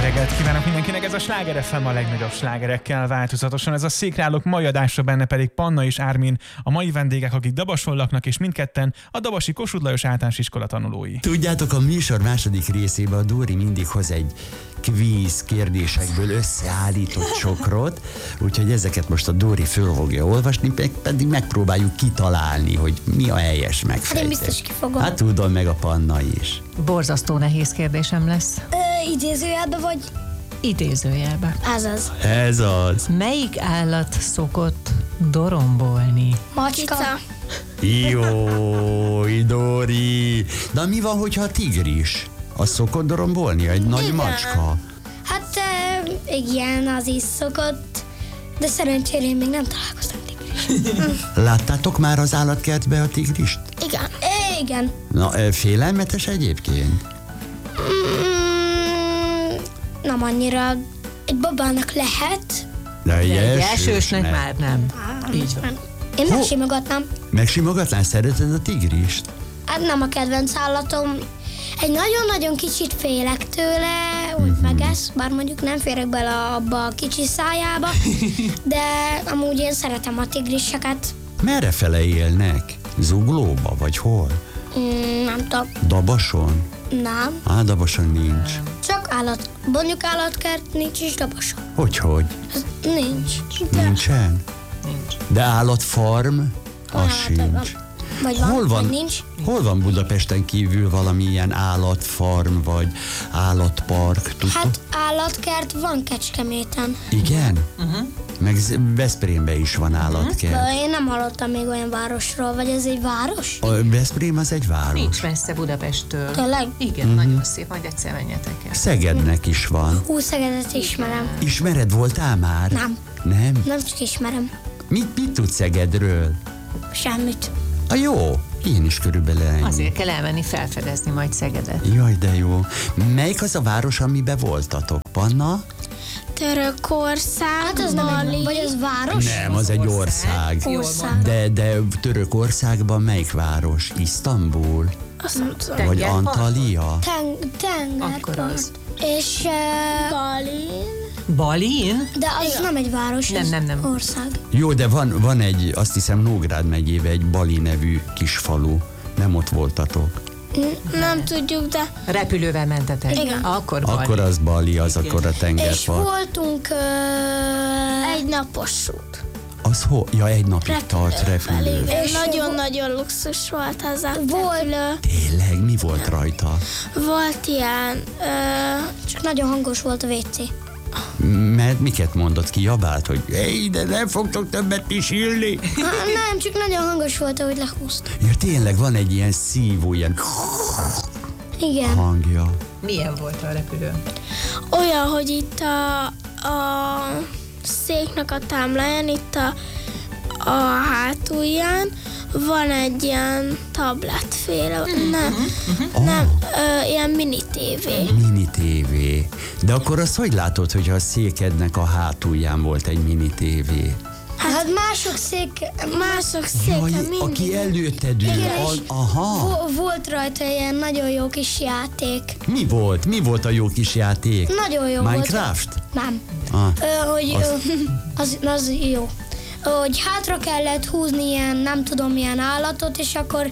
reggelt kívánok mindenkinek, ez a Sláger FM a legnagyobb slágerekkel változatosan. Ez a Székrálók mai adása, benne pedig Panna és Ármin, a mai vendégek, akik Dabason laknak, és mindketten a dabasi Kossuth Lajos Általános Iskola tanulói. Tudjátok, a műsor második részében a Dóri mindig hoz egy kvíz kérdésekből összeállított csokrot, úgyhogy ezeket most a Dóri föl fogja olvasni, pedig megpróbáljuk kitalálni, hogy mi a helyes megfejtés. Hát én biztos kifogom. Hát tudom, meg a Panna is. Borzasztó nehéz kérdésem lesz. Idézőjelbe vagy? Idézőjelbe. Azaz. Ez az. Melyik állat szokott dorombolni? Macska. Jój, Dóri! De mi van, hogyha a tigris? Az szokott dorombolni? Egy nagy macska? Hát igen, az is szokott, de szerencsére én még nem találkoztam tigris. Láttátok már az állatkertbe a tigrist? Igen. Igen. Na, félelmetes egyébként? Nem annyira. Egy babának lehet. De egy Egy elsősnek már nem. Így van. Én megsimogatnám. Megsimogatnál? Szereted a tigrist? Hát nem a kedvenc állatom. Egy nagyon-nagyon kicsit félek tőle, úgy megesz, bár mondjuk nem férek bele abba a kicsi szájába, de amúgy én szeretem a tigriseket. Merre fele élnek? Zuglóba, vagy hol? Nem tudom, Dabason? nem. Dabason nincs. Csak mondjuk állatkert nincs is Dabason. Hogy? Ez nincs. Nincsen? Nincs. De állatfarm? Az Hát, sincs. Vagy van, Hol van? vagy nincs. Hol van Budapesten kívül valami ilyen állatfarm, vagy állatpark? Tudtok? Hát állatkert van Kecskeméten. Igen? Meg Veszprémben is van állatkert. De én nem hallottam még olyan városról, vagy ez egy város? A Veszprém az egy város. Nincs messze Budapesttől. Tényleg? Igen, nagyon szép, majd egyszer menjetek el. Szegednek is van. Szegedet ismerem. Ismered, voltál már? Nem. Nem? Nem csak ismerem. Mit tudsz Szegedről? Semmit. Jó, én is körülbelül ennyi. Azért kell elmenni felfedezni majd Szegedet. Jaj, de jó. Melyik az a város, amiben voltatok, Panna? Törökország, hát az nem egy, vagy az város? Nem, az egy ország. Ország. De Törökországban melyik város? Isztambul? Azt nem tudom. Vagy Tengerpart? Antalya? Akkor az. És Balin. Balin? De az nem egy város, ez Nem. ország. Jó, de van egy, azt hiszem Nógrád megyébe egy Bali nevű kis falu. Nem ott voltatok. Nem tudjuk, de... Repülővel mentetek? Igen. Akkor Balin. Akkor az Bali, az akkor a És tengerpart. voltunk egy napos út. Az Ja, egy napig tart repülő. És nagyon-nagyon luxus volt az a repülő. Tényleg, mi volt rajta? Volt ilyen... Csak nagyon hangos volt a WC. Mert miket mondott ki? Jabált, hogy de nem fogtok többet pisilni. Nem, csak nagyon hangos volt, ahogy lehúzta. Ja, tényleg van egy ilyen szívó, ilyen Igen. hangja. Milyen volt a repülő? Olyan, hogy itt a széknek a támláján, itt a hátulján van egy ilyen tabletféle, ilyen mini tévé. Mini tévé. De akkor azt hogy látod, hogyha a székednek a hátulján volt egy mini tévé? Hát mások széke Jaj, mindig. aki előtted ül. Igen, és Aha. volt rajta ilyen nagyon jó kis játék. Mi volt? Mi volt a jó kis játék? Nagyon jó Minecraft? volt. Nem. Hogy az jó. Hogy hátra kellett húzni ilyen, nem tudom, milyen állatot, és akkor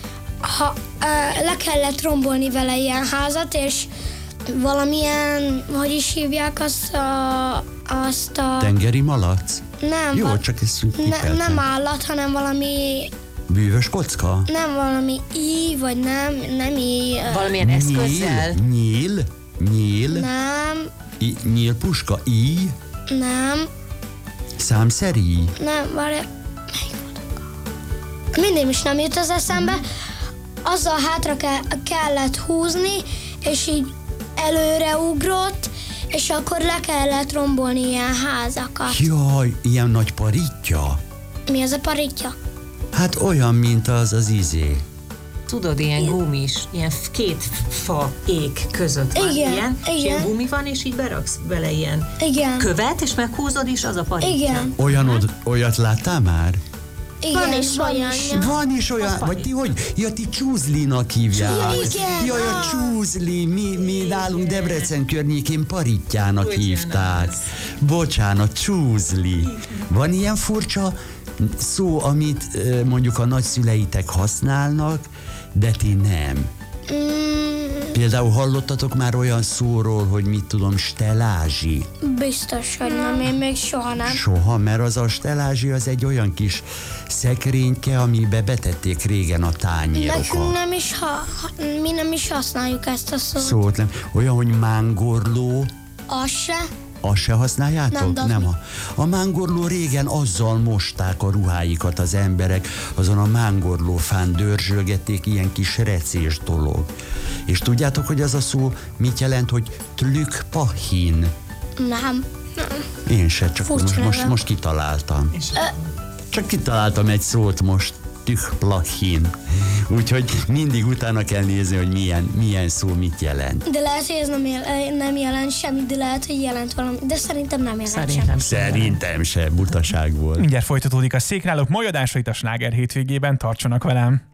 le kellett rombolni vele ilyen házat, és valamilyen, hogy is hívják azt a... Tengeri malac? Nem, Jó, csak ezt nem állat, hanem valami... Bűvös kocka? Nem valami vagy nem Valamilyen eszközzel? Nyíl? Nem, Nyílpuska? nem, Számszeri? nem, melyik volt? Mindig is nem jut az eszembe. Azzal hátra kellett húzni, és így előreugrott, és akkor le kellett rombolni ilyen házakat. Jaj, ilyen nagy paritja? Mi az a paritja? Hát olyan, mint az izé. Tudod, ilyen gumis, ilyen két fa ég között van Igen, ilyen, és igen. ilyen gumi van, és így beraksz bele ilyen Igen. követ, és meghúzod, és az a paritja. Igen. Olyat láttál már? Igen, Van is olyan. Van is olyan, vagy ti hogy? Ja, ti csúzlinak hívják. Igen. Jaj, a csúzli, mi nálunk Debrecen környékén parittyának hívták. Bocsánat, csúzli. Van ilyen furcsa szó, amit mondjuk a nagyszüleitek használnak, de ti nem? Például hallottatok már olyan szóról, hogy mit tudom, stelázsi? Biztos, hogy nem, én még soha nem. Soha, mert az a stelázsi az egy olyan kis szekrényke, amibe betették régen a tányérokat. Nekünk nem is, mi nem is használjuk ezt a szót. Szóval nem. Olyan, hogy mángorló, Az se. azt se használjátok? Nem, A mángorló régen azzal mosták a ruháikat az emberek, azon a mángorlófán dörzsölgették, ilyen kis recés dolog. És tudjátok, hogy az a szó mit jelent, hogy tlükpahin? Nem. Én se, csak Furcsa neve. most kitaláltam. Csak kitaláltam egy szót most, tükplahin. Úgyhogy mindig utána kell nézni, hogy milyen szó mit jelent. De lehet, hogy ez nem jelent semmit, de lehet, hogy jelent valami. De szerintem nem jelent Szerintem Szerintem se, butaság volt. Mindjárt folytatódik a Székrálók mai adásait a Sláger hétvégében, tartsanak velem!